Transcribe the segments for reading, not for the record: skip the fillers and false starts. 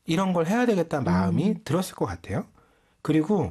이런 걸 해야 되겠다는 마음이 들었을 것 같아요. 그리고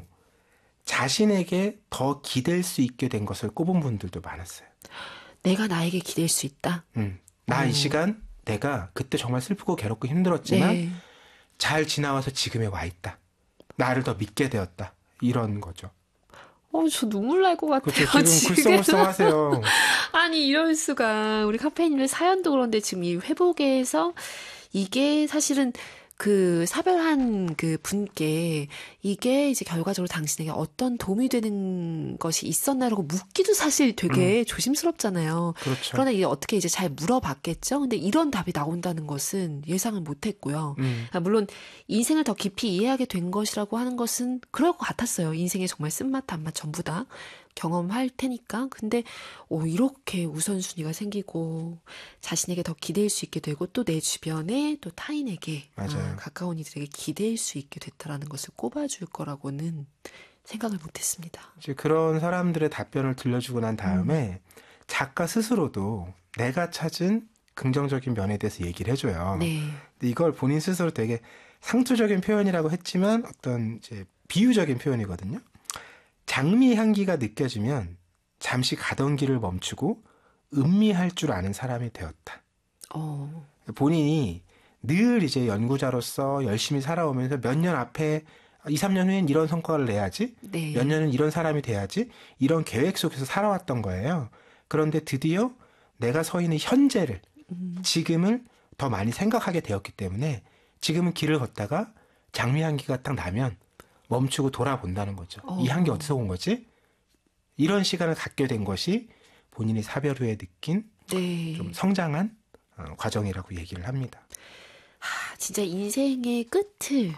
자신에게 더 기댈 수 있게 된 것을 꼽은 분들도 많았어요. 내가 나에게 기댈 수 있다. 나 이 시간 내가 그때 정말 슬프고 괴롭고 힘들었지만 네. 잘 지나와서 지금에 와 있다. 나를 더 믿게 되었다. 이런 거죠. 저 눈물 날 것 같아요. 그렇죠. 지금 글썽글썽하세요. 아니, 이럴 수가. 우리 카페인님의 사연도 그런데 지금 이 회복에서 이게 사실은 그 사별한 그 분께 이게 이제 결과적으로 당신에게 어떤 도움이 되는 것이 있었나라고 묻기도 사실 되게 조심스럽잖아요. 그렇죠. 그러나 이게 어떻게 이제 잘 물어봤겠죠. 근데 이런 답이 나온다는 것은 예상을 못했고요. 물론 인생을 더 깊이 이해하게 된 것이라고 하는 것은 그럴 것 같았어요. 인생의 정말 쓴맛 단맛 전부 다 경험할 테니까. 근데 이렇게 우선순위가 생기고 자신에게 더 기댈 수 있게 되고 또 내 주변에 또 타인에게 가까운 이들에게 기댈 수 있게 됐다라는 것을 꼽아줄 거라고는 생각을 못했습니다. 이제 그런 사람들의 답변을 들려주고 난 다음에 작가 스스로도 내가 찾은 긍정적인 면에 대해서 얘기를 해줘요. 네. 근데 이걸 본인 스스로 되게 상투적인 표현이라고 했지만 어떤 이제 비유적인 표현이거든요. 장미 향기가 느껴지면 잠시 가던 길을 멈추고 음미할 줄 아는 사람이 되었다. 본인이 늘 이제 연구자로서 열심히 살아오면서 몇 년 앞에 2, 3년 후엔 이런 성과를 내야지, 네. 몇 년은 이런 사람이 돼야지, 이런 계획 속에서 살아왔던 거예요. 그런데 드디어 내가 서 있는 현재를, 지금을 더 많이 생각하게 되었기 때문에 지금은 길을 걷다가 장미 향기가 딱 나면 멈추고 돌아본다는 거죠. 이 향기 어디서 온 거지? 이런 시간을 갖게 된 것이 본인이 사별 후에 느낀 좀 성장한 과정이라고 얘기를 합니다. 진짜 인생의 끝을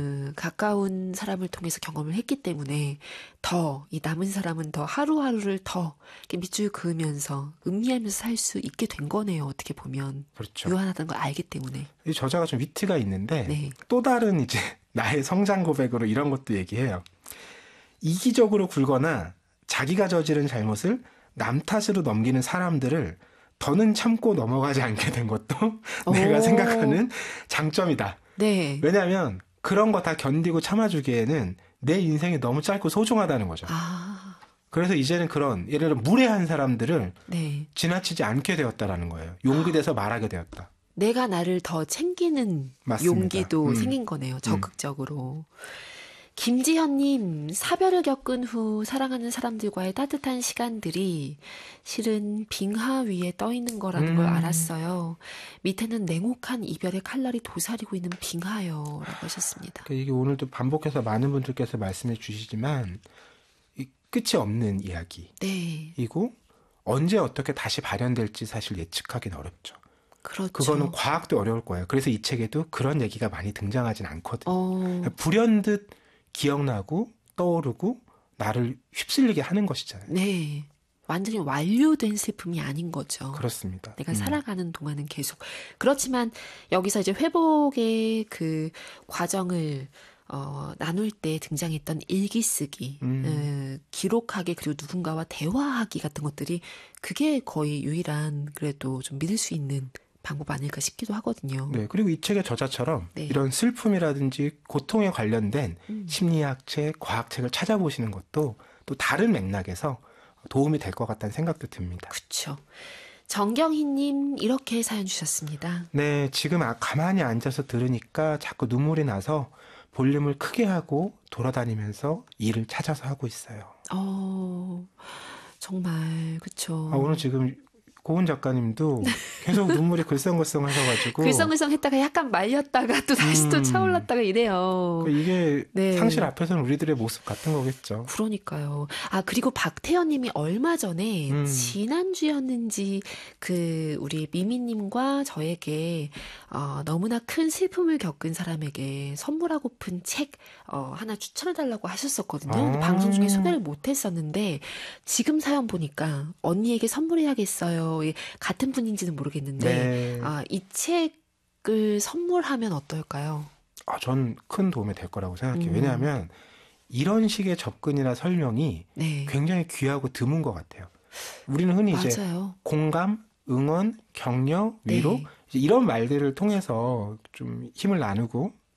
가까운 사람을 통해서 경험을 했기 때문에 더 이 남은 사람은 더 하루하루를 더 이렇게 밑줄 그으면서 음미하면서 살 수 있게 된 거네요. 어떻게 보면. 그렇죠. 유한하다는 걸 알기 때문에. 이 저자가 좀 위트가 있는데 네. 또 다른 이제 나의 성장 고백으로 이런 것도 얘기해요. 이기적으로 굴거나 자기가 저지른 잘못을 남 탓으로 넘기는 사람들을 더는 참고 넘어가지 않게 된 것도 내가 생각하는 장점이다. 네. 왜냐하면 그런 거 다 견디고 참아주기에는 내 인생이 너무 짧고 소중하다는 거죠. 그래서 이제는 그런 예를 들어 무례한 사람들을 지나치지 않게 되었다라는 거예요. 용기 내서 말하게 되었다. 내가 나를 더 챙기는 맞습니다. 용기도 생긴 거네요. 적극적으로. 김지현님, 사별을 겪은 후 사랑하는 사람들과의 따뜻한 시간들이 실은 빙하 위에 떠 있는 거라는 걸 알았어요. 밑에는 냉혹한 이별의 칼날이 도사리고 있는 빙하요. 라고 하셨습니다. 이게 오늘도 반복해서 많은 분들께서 말씀해 주시지만 이 끝이 없는 이야기이고 언제 어떻게 다시 발현될지 사실 예측하기는 어렵죠. 그렇죠. 그거는 과학도 어려울 거예요. 그래서 이 책에도 그런 얘기가 많이 등장하진 않거든요. 불현듯 기억나고 떠오르고 나를 휩쓸리게 하는 것이잖아요. 네. 완전히 완료된 슬픔이 아닌 거죠. 그렇습니다. 내가 살아가는 동안은 계속. 그렇지만 여기서 이제 회복의 그 과정을 나눌 때 등장했던 일기 쓰기, 기록하기, 그리고 누군가와 대화하기 같은 것들이 그게 거의 유일한 그래도 좀 믿을 수 있는 방법 아닐까 싶기도 하거든요. 네, 그리고 이 책의 저자처럼 이런 슬픔이라든지 고통에 관련된 심리학책, 과학책을 찾아보시는 것도 또 다른 맥락에서 도움이 될 것 같다는 생각도 듭니다. 그렇죠. 정경희님 이렇게 사연 주셨습니다. 네, 지금 가만히 앉아서 들으니까 자꾸 눈물이 나서 볼륨을 크게 하고 돌아다니면서 일을 찾아서 하고 있어요. 정말 그렇죠. 오늘 지금 고은 작가님도 계속 눈물이 글썽글썽 하셔가지고 글썽글썽 했다가 약간 말렸다가 또 다시 또 차올랐다가 이래요. 이게 상실 앞에서는 우리들의 모습 같은 거겠죠. 그러니까요. 그리고 박태현 님이 얼마 전에 지난주였는지 우리 미미님과 저에게 너무나 큰 슬픔을 겪은 사람에게 선물하고픈 책 하나 추천해달라고 하셨었거든요. 방송 중에 소개를 못했었는데 지금 사연 보니까 언니에게 선물해야겠어요. 같은 분인지는 모르겠는데 이 책을 선물하면 어떨까요? 전 큰 도움이 될 거라고 생각해요. 왜냐하면 이런 식의 접근이나 설명이 굉장히 귀하고 드문 것 같아요. 우리는 흔히 이제 공감, 응원, 격려, 위로 이런 말들을 통해서 좀 힘을 나누고